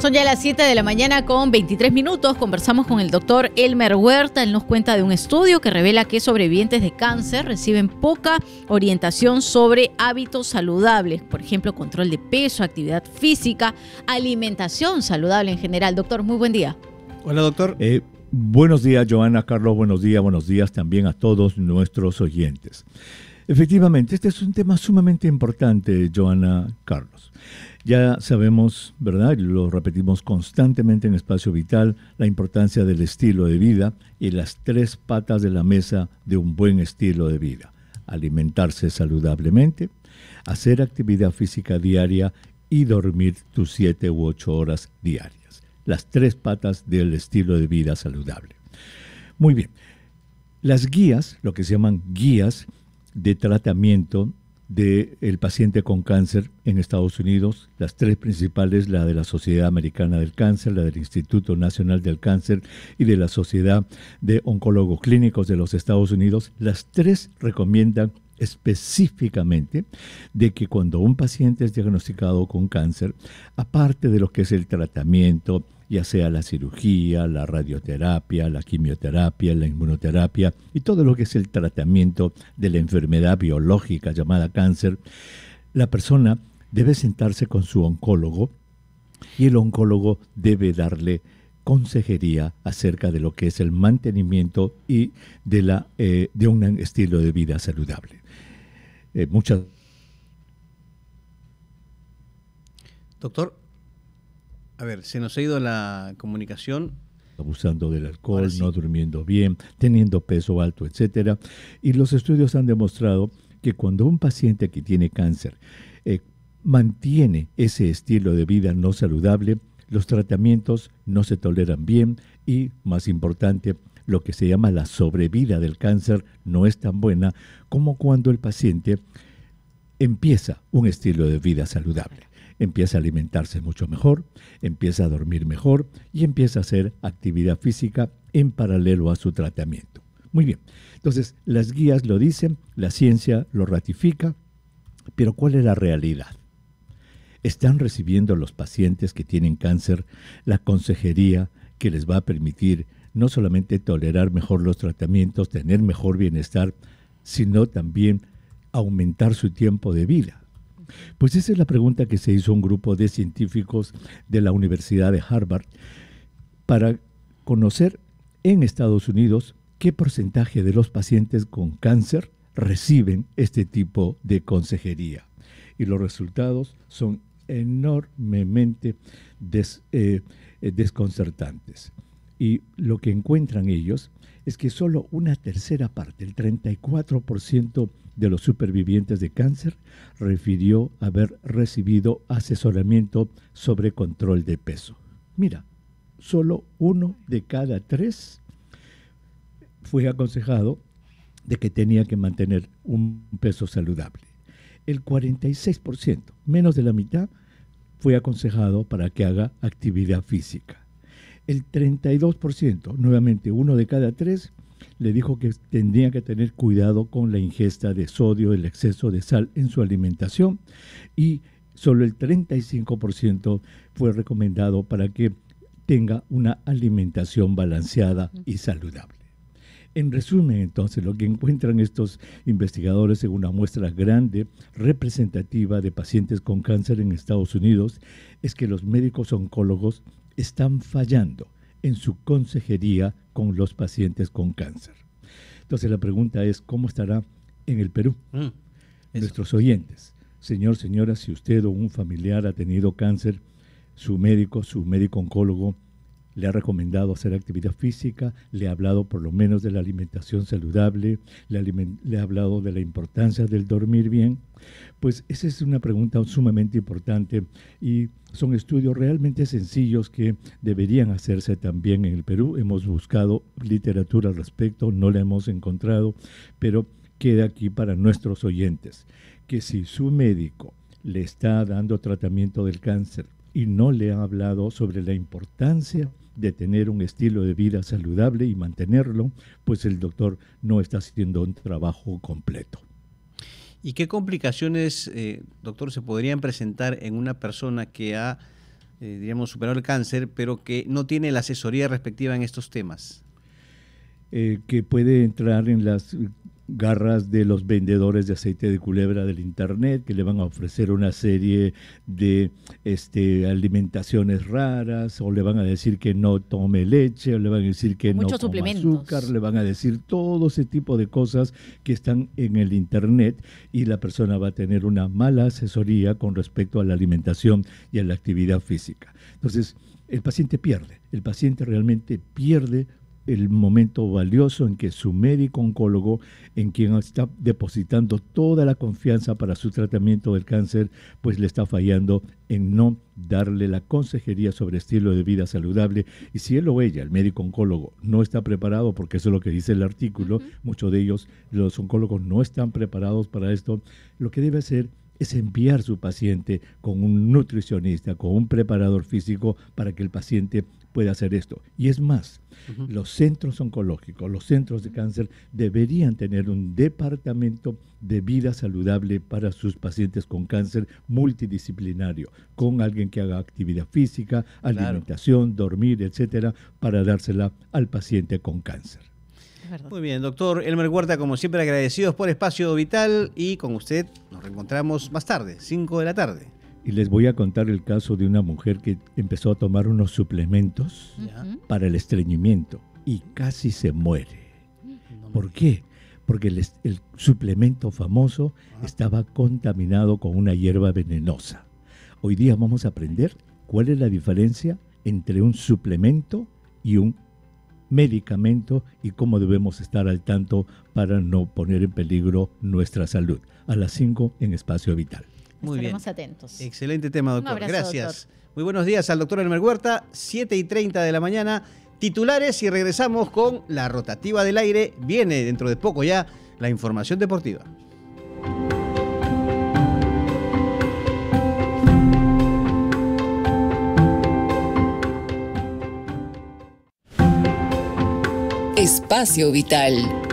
Son ya las 7 de la mañana con 23 minutos. Conversamos con el doctor Elmer Huerta. Él nos cuenta de un estudio que revela que sobrevivientes de cáncer reciben poca orientación sobre hábitos saludables. Por ejemplo, control de peso, actividad física, alimentación saludable en general. Doctor, muy buen día. Hola, doctor. Buenos días, Joana, Carlos. Buenos días también a todos nuestros oyentes. Efectivamente, este es un tema sumamente importante, Joana, Carlos. Ya sabemos, ¿verdad? Lo repetimos constantemente en Espacio Vital, la importancia del estilo de vida y las tres patas de la mesa de un buen estilo de vida. Alimentarse saludablemente, hacer actividad física diaria y dormir tus 7 u 8 horas diarias. Las tres patas del estilo de vida saludable. Muy bien. Las guías, lo que se llaman guías de tratamiento del paciente con cáncer en Estados Unidos, las tres principales, la de la Sociedad Americana del Cáncer, la del Instituto Nacional del Cáncer y de la Sociedad de Oncólogos Clínicos de los Estados Unidos, las tres recomiendan específicamente de que cuando un paciente es diagnosticado con cáncer, aparte de lo que es el tratamiento, ya sea la cirugía, la radioterapia, la quimioterapia, la inmunoterapia y todo lo que es el tratamiento de la enfermedad biológica llamada cáncer, la persona debe sentarse con su oncólogo y el oncólogo debe darle consejería acerca de lo que es el mantenimiento y de un estilo de vida saludable. Doctor, a ver, se nos ha ido la comunicación. Abusando del alcohol, sí, no durmiendo bien, teniendo peso alto, etcétera. Y los estudios han demostrado que cuando un paciente que tiene cáncer mantiene ese estilo de vida no saludable, los tratamientos no se toleran bien y, más importante, lo que se llama la sobrevida del cáncer no es tan buena como cuando el paciente empieza un estilo de vida saludable. Empieza a alimentarse mucho mejor, empieza a dormir mejor y empieza a hacer actividad física en paralelo a su tratamiento. Muy bien, entonces las guías lo dicen, la ciencia lo ratifica, pero ¿cuál es la realidad? ¿Están recibiendo los pacientes que tienen cáncer la consejería que les va a permitir no solamente tolerar mejor los tratamientos, tener mejor bienestar, sino también aumentar su tiempo de vida? Pues esa es la pregunta que se hizo un grupo de científicos de la Universidad de Harvard para conocer en Estados Unidos qué porcentaje de los pacientes con cáncer reciben este tipo de consejería. Y los resultados son enormemente desconcertantes. Y lo que encuentran ellos es que solo una tercera parte, el 34% de los supervivientes de cáncer, refirió haber recibido asesoramiento sobre control de peso. Mira, solo 1 de cada 3 fue aconsejado de que tenía que mantener un peso saludable. El 46%, menos de la mitad, fue aconsejado para que haga actividad física. El 32%, nuevamente 1 de cada 3, le dijo que tendría que tener cuidado con la ingesta de sodio, el exceso de sal en su alimentación, y solo el 35% fue recomendado para que tenga una alimentación balanceada y saludable. En resumen, entonces, lo que encuentran estos investigadores en una muestra grande, representativa de pacientes con cáncer en Estados Unidos, es que los médicos oncólogos están fallando en su consejería con los pacientes con cáncer. Entonces la pregunta es, ¿cómo estará en el Perú? Nuestros oyentes. Señor, señora, si usted o un familiar ha tenido cáncer, su médico oncólogo le ha recomendado hacer actividad física, le ha hablado por lo menos de la alimentación saludable, le ha hablado de la importancia del dormir bien. Pues esa es una pregunta sumamente importante y son estudios realmente sencillos que deberían hacerse también en el Perú. Hemos buscado literatura al respecto, no la hemos encontrado, pero queda aquí para nuestros oyentes, que si su médico le está dando tratamiento del cáncer y no le ha hablado sobre la importancia de tener un estilo de vida saludable y mantenerlo, pues el doctor no está haciendo un trabajo completo. ¿Y qué complicaciones, doctor, se podrían presentar en una persona que ha diríamos, superado el cáncer, pero que no tiene la asesoría respectiva en estos temas? Que puede entrar en las garras de los vendedores de aceite de culebra del internet, que le van a ofrecer una serie de alimentaciones raras, o le van a decir que no tome leche, o le van a decir que no coma azúcar, le van a decir todo ese tipo de cosas que están en el internet, y la persona va a tener una mala asesoría con respecto a la alimentación y a la actividad física. Entonces, el paciente realmente pierde el momento valioso en que su médico oncólogo, en quien está depositando toda la confianza para su tratamiento del cáncer, pues le está fallando en no darle la consejería sobre estilo de vida saludable. Y si él o ella, el médico oncólogo, no está preparado, porque eso es lo que dice el artículo, muchos de ellos, los oncólogos, no están preparados para esto, lo que debe hacer es enviar su paciente con un nutricionista, con un preparador físico, para que el paciente pueda hacer esto. Y es más, los centros oncológicos, los centros de cáncer deberían tener un departamento de vida saludable para sus pacientes con cáncer multidisciplinario, con alguien que haga actividad física, alimentación, dormir, etcétera, para dársela al paciente con cáncer. Muy bien, doctor Elmer Huerta, como siempre, agradecidos por Espacio Vital, y con usted nos reencontramos más tarde, 5 de la tarde. Y les voy a contar el caso de una mujer que empezó a tomar unos suplementos para el estreñimiento y casi se muere. ¿Por qué? Porque el suplemento famoso estaba contaminado con una hierba venenosa. Hoy día vamos a aprender cuál es la diferencia entre un suplemento y un medicamento, y cómo debemos estar al tanto para no poner en peligro nuestra salud. A las 5 en Espacio Vital. Muy bien. Estaremos atentos. Excelente tema, doctor. Un abrazo, gracias. Doctor. Muy buenos días al doctor Elmer Huerta, 7:30 de la mañana. Titulares, y regresamos con la rotativa del aire. Viene dentro de poco ya la información deportiva. Espacio Vital.